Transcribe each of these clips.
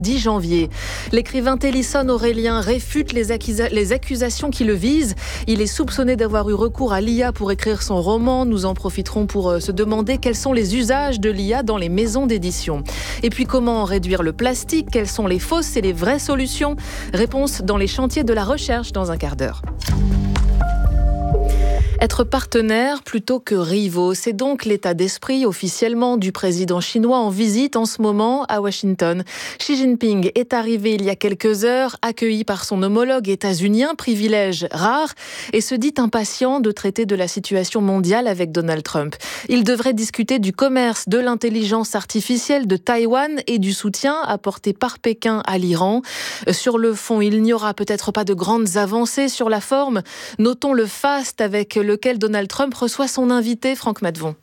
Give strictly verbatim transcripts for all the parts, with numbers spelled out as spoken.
dix janvier. L'écrivain Télisson Aurélien réfute les, accusa- les accusations qui le visent. Il est soupçonné d'avoir eu recours à l'I A pour écrire son roman. Nous en profiterons pour euh, se demander quels sont les usages de l'I A dans les maisons d'édition. Et puis comment réduire le plastique ? Quelles sont les fausses et les vraies solutions ? Réponse dans les chantiers de la recherche dans un quart d'heure. Être partenaire plutôt que rivaux, c'est donc l'état d'esprit officiellement du président chinois en visite en ce moment à Washington. Xi Jinping est arrivé il y a quelques heures, accueilli par son homologue états-unien, privilège rare, et se dit impatient de traiter de la situation mondiale avec Donald Trump. Il devrait discuter du commerce, de l'intelligence artificielle, de Taïwan et du soutien apporté par Pékin à l'Iran. Sur le fond, il n'y aura peut-être pas de grandes avancées. Sur la forme, notons le faste avec le lequel Donald Trump reçoit son invité, Franck Matvon.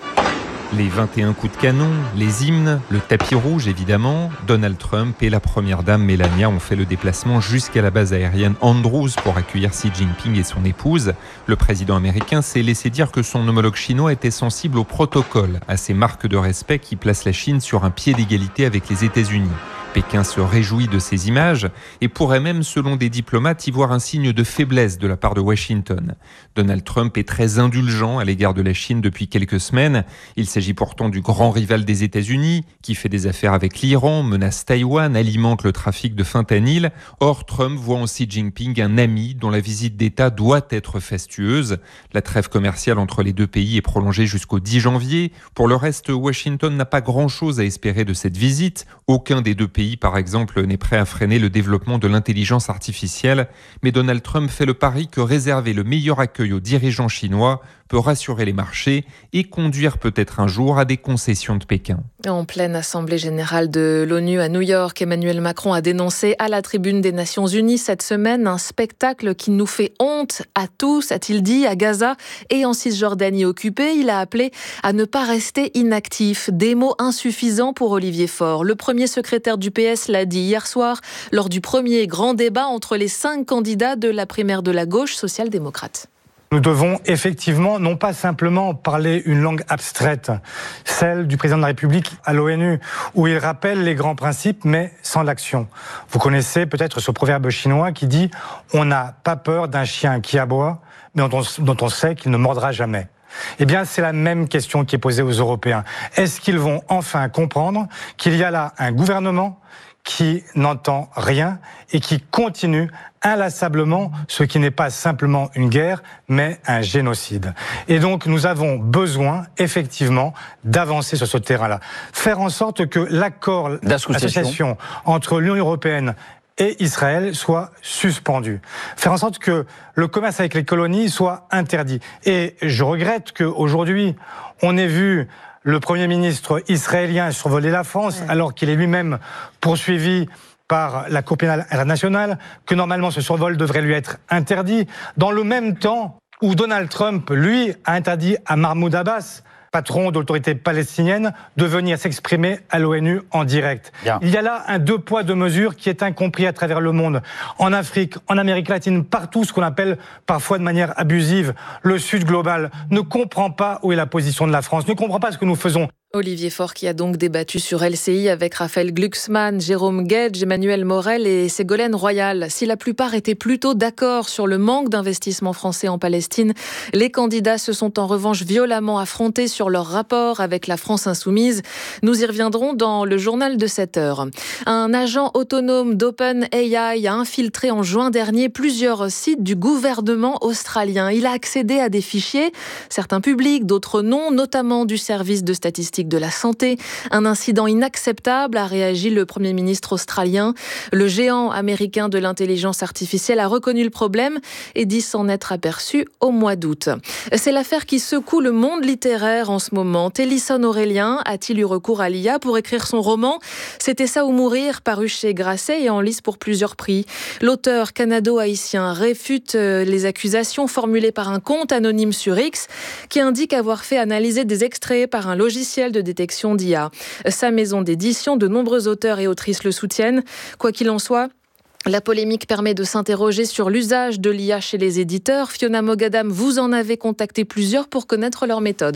Les vingt et un coups de canon, les hymnes, le tapis rouge évidemment. Donald Trump et la première dame Melania ont fait le déplacement jusqu'à la base aérienne Andrews pour accueillir Xi Jinping et son épouse. Le président américain s'est laissé dire que son homologue chinois était sensible au protocole, à ces marques de respect qui placent la Chine sur un pied d'égalité avec les États-Unis. Pékin se réjouit de ces images et pourrait même, selon des diplomates, y voir un signe de faiblesse de la part de Washington. Donald Trump est très indulgent à l'égard de la Chine depuis quelques semaines. Il s'agit pourtant du grand rival des États-Unis, qui fait des affaires avec l'Iran, menace Taïwan, alimente le trafic de fentanyl. Or, Trump voit en Xi Jinping un ami dont la visite d'État doit être fastueuse. La trêve commerciale entre les deux pays est prolongée jusqu'au dix janvier. Pour le reste, Washington n'a pas grand-chose à espérer de cette visite. Aucun des deux pays par exemple, n'est prêt à freiner le développement de l'intelligence artificielle. Mais Donald Trump fait le pari que réserver le meilleur accueil aux dirigeants chinois peut rassurer les marchés et conduire peut-être un jour à des concessions de Pékin. En pleine assemblée générale de l'ONU à New York, Emmanuel Macron a dénoncé à la tribune des Nations Unies cette semaine un spectacle qui nous fait honte à tous, a-t-il dit, à Gaza et en Cisjordanie occupée. Il a appelé à ne pas rester inactif. Des mots insuffisants pour Olivier Faure. Le premier secrétaire du P S l'a dit hier soir lors du premier grand débat entre les cinq candidats de la primaire de la gauche social-démocrate. Nous devons effectivement non pas simplement parler une langue abstraite, celle du président de la République à l'ONU, où il rappelle les grands principes, mais sans l'action. Vous connaissez peut-être ce proverbe chinois qui dit « On n'a pas peur d'un chien qui aboie, mais dont on, dont on sait qu'il ne mordra jamais ». Eh bien, c'est la même question qui est posée aux Européens. Est-ce qu'ils vont enfin comprendre qu'il y a là un gouvernement qui n'entend rien et qui continue inlassablement ce qui n'est pas simplement une guerre, mais un génocide. Et donc, nous avons besoin, effectivement, d'avancer sur ce terrain-là. Faire en sorte que l'accord d'association entre l'Union européenne et Israël soit suspendu. Faire en sorte que le commerce avec les colonies soit interdit. Et je regrette qu'aujourd'hui, on ait vu le Premier ministre israélien survoler la France, ouais. alors qu'il est lui-même poursuivi par la Cour pénale internationale, que normalement ce survol devrait lui être interdit, dans le même temps où Donald Trump, lui, a interdit à Mahmoud Abbas, patron de l'autorité palestinienne, de venir s'exprimer à l'ONU en direct. Bien. Il y a là un deux poids, deux mesures qui est incompris à travers le monde. En Afrique, en Amérique latine, partout, ce qu'on appelle parfois de manière abusive, le Sud global ne comprend pas où est la position de la France, ne comprend pas ce que nous faisons. Olivier Faure qui a donc débattu sur L C I avec Raphaël Glucksmann, Jérôme Guedj, Emmanuel Morel et Ségolène Royal. Si la plupart étaient plutôt d'accord sur le manque d'investissement français en Palestine, les candidats se sont en revanche violemment affrontés sur leur rapport avec la France insoumise. Nous y reviendrons dans le journal de sept heures. Un agent autonome d'OpenAI a infiltré en juin dernier plusieurs sites du gouvernement australien. Il a accédé à des fichiers, certains publics, d'autres non, notamment du service de statistique de la santé. Un incident inacceptable, a réagi le Premier ministre australien. Le géant américain de l'intelligence artificielle a reconnu le problème et dit s'en être aperçu au mois d'août. C'est l'affaire qui secoue le monde littéraire en ce moment. Télisson Aurélien a-t-il eu recours à l'I A pour écrire son roman ? C'était ça ou mourir, paru chez Grasset et en lice pour plusieurs prix. L'auteur canado-haïtien réfute les accusations formulées par un compte anonyme sur X qui indique avoir fait analyser des extraits par un logiciel de détection d'I A. Sa maison d'édition, de nombreux auteurs et autrices le soutiennent. Quoi qu'il en soit, la polémique permet de s'interroger sur l'usage de l'I A chez les éditeurs. Fiona Mogadam, vous en avez contacté plusieurs pour connaître leur méthode.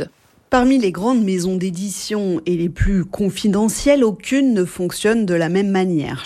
Parmi les grandes maisons d'édition et les plus confidentielles, aucune ne fonctionne de la même manière.